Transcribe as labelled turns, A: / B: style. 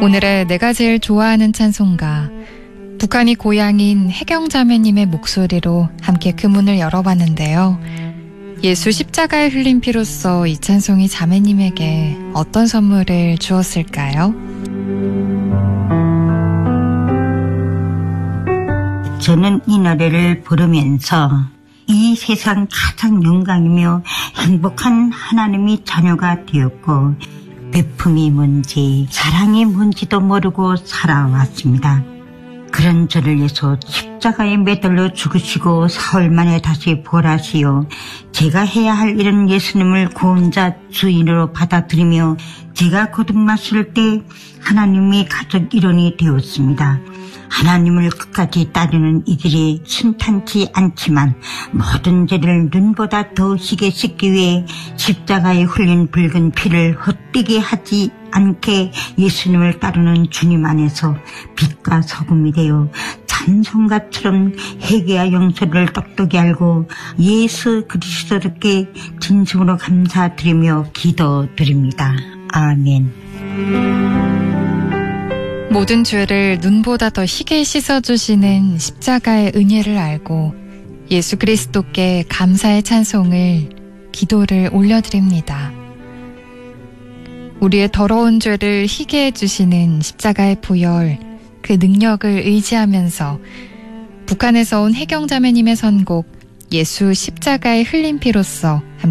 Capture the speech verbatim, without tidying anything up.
A: 오늘의 내가 제일 좋아하는 찬송가, 북한이 고향인 혜경자매님의 목소리로 함께 그 문을 열어봤는데요. 예수 십자가에 흘린 피로써 이 찬송이 자매님에게 어떤 선물을 주었을까요?
B: 저는 이 노래를 부르면서 이 세상 가장 영광이며 행복한 하나님이 자녀가 되었고 베품이 뭔지 사랑이 뭔지도 모르고 살아왔습니다. 그런 저를 위해서 십자가에 매달려 죽으시고 사흘 만에 다시 부활하시어 제가 해야 할 일은 예수님을 구원자 주인으로 받아들이며 제가 거듭났을 때 하나님이 가족 일원이 되었습니다. 하나님을 끝까지 따르는 이들이 순탄치 않지만 모든 죄를 눈보다 더 희게 씻기 위해 십자가에 흘린 붉은 피를 헛되게 하지 않게 예수님을 따르는 주님 안에서 빛과 소금이 되어 찬송가처럼 회개와 용서를 똑똑히 알고 예수 그리스도께 진심으로 감사드리며 기도드립니다. 아멘.
A: 모든 죄를 눈보다 더 희게 씻어주시는 십자가의 은혜를 알고 예수 그리스도께 감사의 찬송을, 기도를 올려드립니다. 우리의 더러운 죄를 희게 해주시는 십자가의 보혈, 그 능력을 의지하면서 북한에서 온 혜경자매님의 선곡 예수 십자가의 흘린 피로써